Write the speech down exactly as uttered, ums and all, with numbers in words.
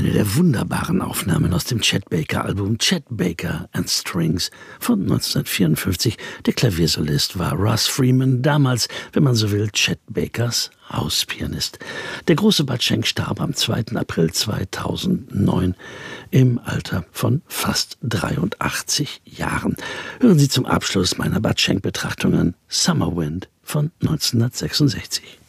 eine der wunderbaren Aufnahmen aus dem Chet Baker-Album Chet Baker and Strings von neunzehnhundertvierundfünfzig. Der Klaviersolist war Russ Freeman, damals, wenn man so will, Chet Bakers Hauspianist. Der große Bud Shank starb am zweiten April zweitausendneun im Alter von fast dreiundachtzig Jahren. Hören Sie zum Abschluss meiner Bud Shank-Betrachtungen Summer Wind von neunzehnhundertsechsundsechzig.